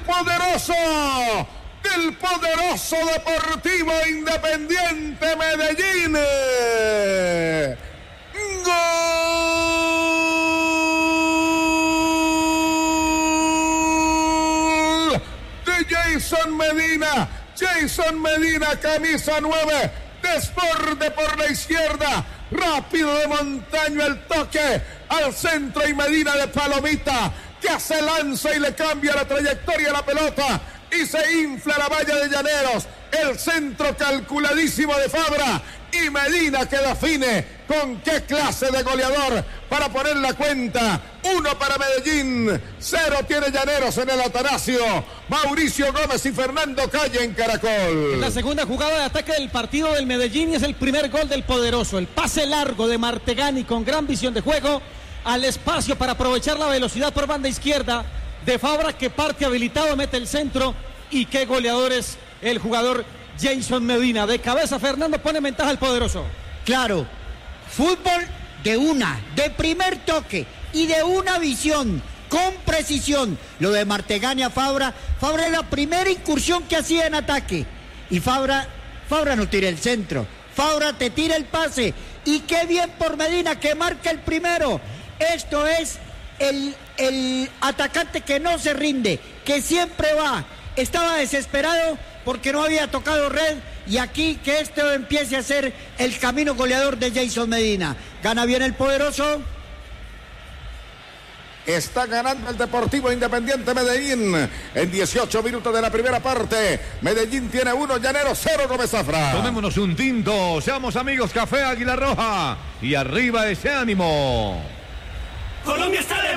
del poderoso Deportivo Independiente Medellín. ¡Gol de Jason Medina! Jason Medina, camisa 9, desborde por la izquierda, rápido de Montaño el toque al centro y Medina de palomita, que se lanza y le cambia la trayectoria a la pelota y se infla la valla de Llaneros. El centro calculadísimo de Fabra y Medina que define con qué clase de goleador para poner la cuenta. 1 para Medellín, 0 tiene Llaneros en el Atanasio. Mauricio Gómez y Fernando Calle en Caracol. La segunda jugada de ataque del partido del Medellín y es el primer gol del poderoso. El pase largo de Martegani con gran visión de juego al espacio para aprovechar la velocidad por banda izquierda de Fabra, que parte habilitado, mete el centro. Y qué goleador es el jugador Jason Medina. De cabeza Fernando pone ventaja al poderoso. Claro, fútbol de primer toque y de una visión con precisión. Lo de Martegani a Fabra es la primera incursión que hacía en ataque. Y Fabra no tira el centro, Fabra te tira el pase. Y qué bien por Medina que marca el primero. Esto es el atacante que no se rinde, que siempre va. Estaba desesperado porque no había tocado red, y aquí que esto empiece a ser el camino goleador de Jason Medina. Gana bien el poderoso. Está ganando el Deportivo Independiente Medellín en 18 minutos de la primera parte. Medellín tiene 1, Llaneros 0, Gómez Zafra. Tomémonos un tinto, seamos amigos, Café Águila Roja y arriba ese ánimo. Colombia está de